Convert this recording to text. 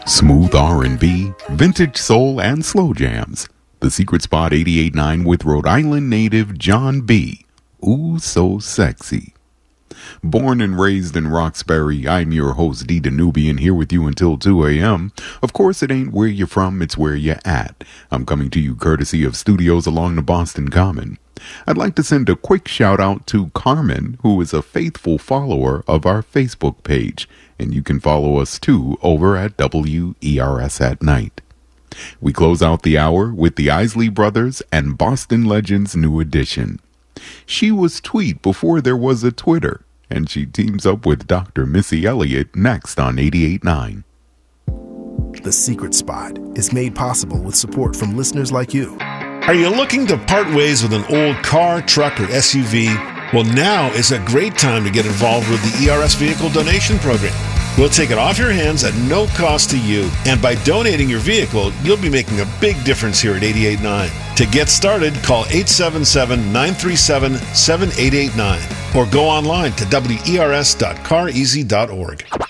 Smooth R&B, vintage soul, and slow jams. The Secret Spot 88.9 with Rhode Island native John B. Ooh, so sexy. Born and raised in Roxbury, I'm your host, D. Danubian, here with you until 2 a.m. Of course, it ain't where you're from, it's where you're at. I'm coming to you courtesy of studios along the Boston Common. I'd like to send a quick shout out to Carmen, who is a faithful follower of our Facebook page, and you can follow us too over at WERS at Night. We close out the hour with the Isley Brothers and Boston Legends New Edition. She was Tweet before there was a Twitter, and she teams up with Dr. Missy Elliott next on 88.9. The Secret Spot is made possible with support from listeners like you. Are you looking to part ways with an old car, truck, or SUV? Well, now is a great time to get involved with the ERS Vehicle Donation Program. We'll take it off your hands at no cost to you, and by donating your vehicle, you'll be making a big difference here at 88.9. To get started, call 877-937-7889 or go online to wers.careasy.org.